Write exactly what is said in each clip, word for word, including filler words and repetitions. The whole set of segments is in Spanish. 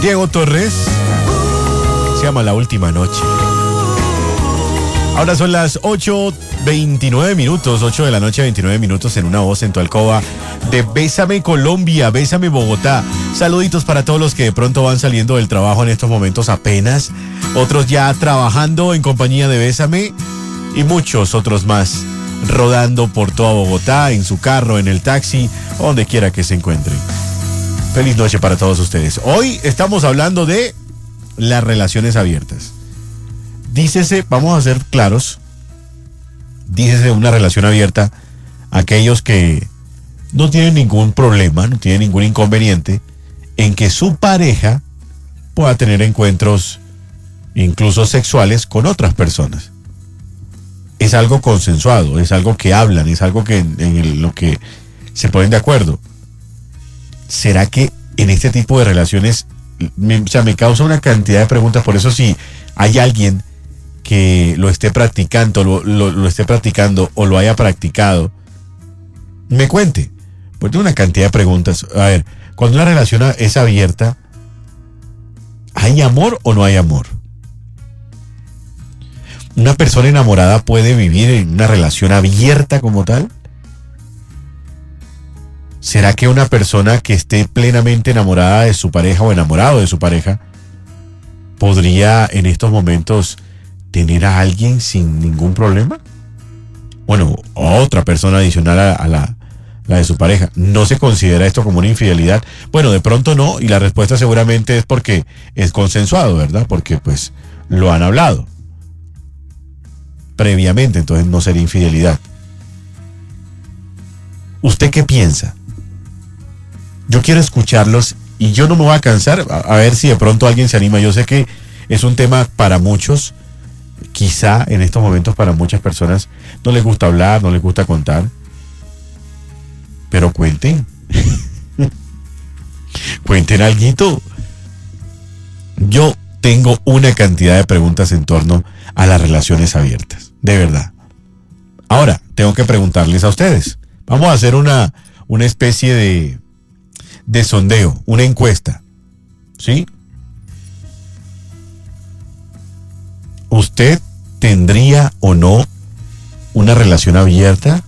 Diego Torres. Se llama La Última Noche. Ahora son las ocho veintinueve minutos, ocho de la noche, veintinueve minutos en Una Voz en tu alcoba de Bésame Colombia, Bésame Bogotá. Saluditos para todos los que de pronto van saliendo del trabajo en estos momentos apenas, otros ya trabajando en compañía de Bésame y muchos otros más rodando por toda Bogotá, en su carro, en el taxi, donde quiera que se encuentren. Feliz noche para todos ustedes. Hoy estamos hablando de las relaciones abiertas. Dícese, vamos a ser claros, dícese una relación abierta aquellos que no tienen ningún problema, no tienen ningún inconveniente en que su pareja pueda tener encuentros incluso sexuales con otras personas. Es algo consensuado, es algo que hablan, es algo que en, en lo que se ponen de acuerdo. ¿Será que en este tipo de relaciones, me, o sea, me causa una cantidad de preguntas? Por eso, si hay alguien que lo esté practicando, lo, lo, lo esté practicando o lo haya practicado, me cuente. Pues tengo una cantidad de preguntas. A ver, cuando una relación es abierta, ¿hay amor o no hay amor? ¿Una persona enamorada puede vivir en una relación abierta como tal? ¿Será que una persona que esté plenamente enamorada de su pareja o enamorado de su pareja podría en estos momentos tener a alguien sin ningún problema? Bueno, otra persona adicional a, a la, la de su pareja. ¿No se considera esto como una infidelidad? Bueno, de pronto no, y la respuesta seguramente es porque es consensuado, ¿verdad? Porque pues lo han hablado previamente, entonces no sería infidelidad. ¿Usted qué piensa? Yo quiero escucharlos y yo no me voy a cansar, a, a ver si de pronto alguien se anima. Yo sé que es un tema para muchos, quizá en estos momentos para muchas personas no les gusta hablar, no les gusta contar, pero cuenten. Cuenten alguito. Yo tengo una cantidad de preguntas en torno a las relaciones abiertas, de verdad. Ahora, tengo que preguntarles a ustedes. Vamos a hacer una, una especie de, de sondeo, una encuesta, ¿sí? ¿Usted tendría o no una relación abierta?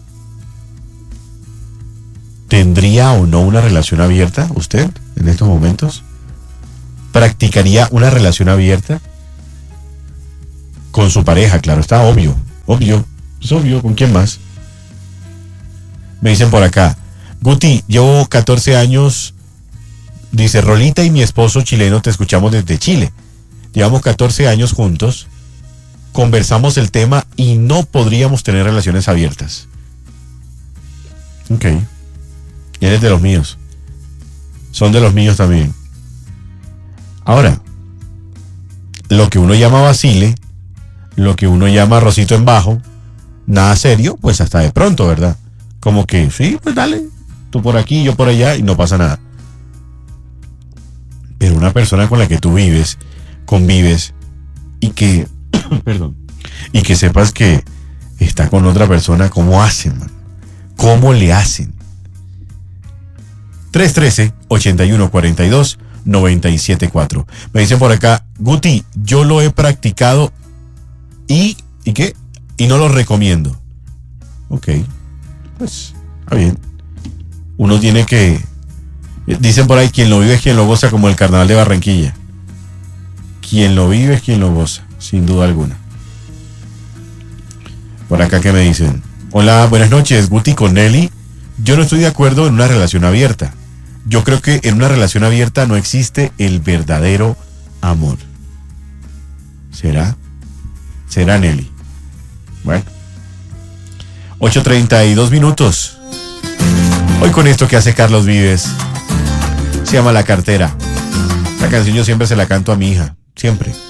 ¿Tendría o no una relación abierta usted en estos momentos? ¿Practicaría una relación abierta? Con su pareja, claro, está obvio, obvio, es obvio, ¿con quién más? Me dicen por acá, Guti, llevo catorce años, dice Rolita y mi esposo chileno, te escuchamos desde Chile. Llevamos catorce años juntos, conversamos el tema y no podríamos tener relaciones abiertas. Ok. Eres de los míos. Son de los míos también. Ahora, lo que uno llama vacile, lo que uno llama arrocito en bajo, nada serio, pues hasta de pronto, ¿verdad? Como que, sí, pues dale, tú por aquí, yo por allá y no pasa nada. Pero una persona con la que tú vives, convives y que, perdón, y que sepas que está con otra persona, ¿cómo hacen, man? ¿Cómo le hacen? tres uno tres, ocho uno cuatro dos, nueve siete cuatro. Me dicen por acá, Guti, yo lo he practicado y, ¿y qué? Y no lo recomiendo. Ok, pues, está bien. Uno tiene que, dicen por ahí, quien lo vive es quien lo goza, como el carnaval de Barranquilla. Quien lo vive es quien lo goza, sin duda alguna. Por acá, ¿qué me dicen? Hola, buenas noches, Guti con Nelly. Yo no estoy de acuerdo en una relación abierta. Yo creo que en una relación abierta no existe el verdadero amor. ¿Será? ¿Será, Nelly? Bueno. ocho treinta y dos minutos. Hoy con esto que hace Carlos Vives. Se llama La Cartera. La canción yo siempre se la canto a mi hija. Siempre.